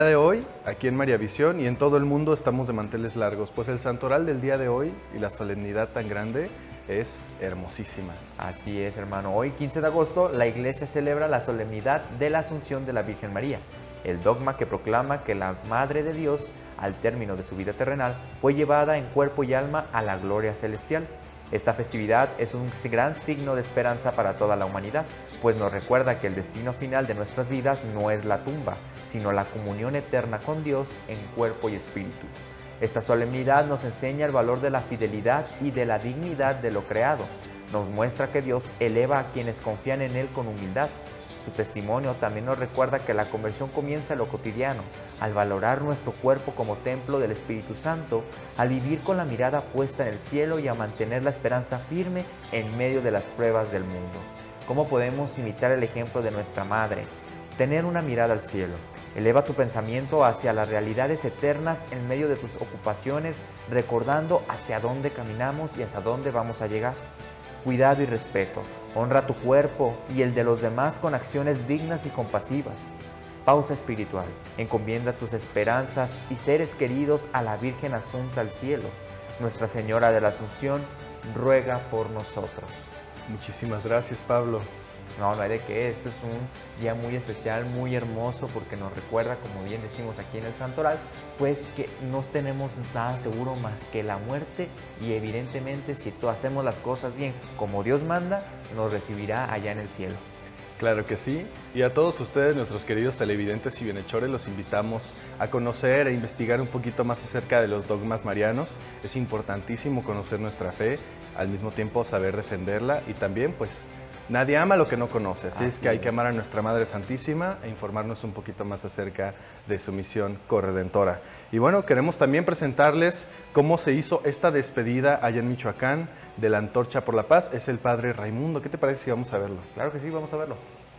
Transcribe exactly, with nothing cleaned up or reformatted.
El día de hoy, aquí en María Visión y en todo el mundo estamos de manteles largos, pues el santoral del día de hoy y la solemnidad tan grande es hermosísima. Así es, hermano. Hoy, quince de agosto, la Iglesia celebra la solemnidad de la Asunción de la Virgen María, el dogma que proclama que la Madre de Dios, al término de su vida terrenal, fue llevada en cuerpo y alma a la gloria celestial. Esta festividad es un gran signo de esperanza para toda la humanidad, pues nos recuerda que el destino final de nuestras vidas no es la tumba, sino la comunión eterna con Dios en cuerpo y espíritu. Esta solemnidad nos enseña el valor de la fidelidad y de la dignidad de lo creado. Nos muestra que Dios eleva a quienes confían en Él con humildad. Su testimonio también nos recuerda que la conversión comienza en lo cotidiano, al valorar nuestro cuerpo como templo del Espíritu Santo, al vivir con la mirada puesta en el cielo y a mantener la esperanza firme en medio de las pruebas del mundo. ¿Cómo podemos imitar el ejemplo de nuestra Madre? Tener una mirada al cielo. Eleva tu pensamiento hacia las realidades eternas en medio de tus ocupaciones, recordando hacia dónde caminamos y hacia dónde vamos a llegar. Cuidado y respeto. Honra tu cuerpo y el de los demás con acciones dignas y compasivas. Pausa espiritual. Encomienda tus esperanzas y seres queridos a la Virgen Asunta al cielo. Nuestra Señora de la Asunción ruega por nosotros. Muchísimas gracias, Pablo. No, no hay de qué. Esto es un día muy especial, muy hermoso, porque nos recuerda, como bien decimos aquí en el Santoral, pues que no tenemos nada seguro más que la muerte, y evidentemente si tú hacemos las cosas bien, como Dios manda, nos recibirá allá en el cielo. Claro que sí, y a todos ustedes, nuestros queridos televidentes y bienhechores, los invitamos a conocer e investigar un poquito más acerca de los dogmas marianos. Es importantísimo conocer nuestra fe, al mismo tiempo saber defenderla, y también pues nadie ama lo que no conoce, así, así es que hay es. que amar a nuestra Madre Santísima e informarnos un poquito más acerca de su misión corredentora. Y bueno, queremos también presentarles cómo se hizo esta despedida allá en Michoacán de la Antorcha por la Paz. Es el Padre Raimundo. ¿Qué te parece si vamos a verlo? Claro que sí, vamos a verlo.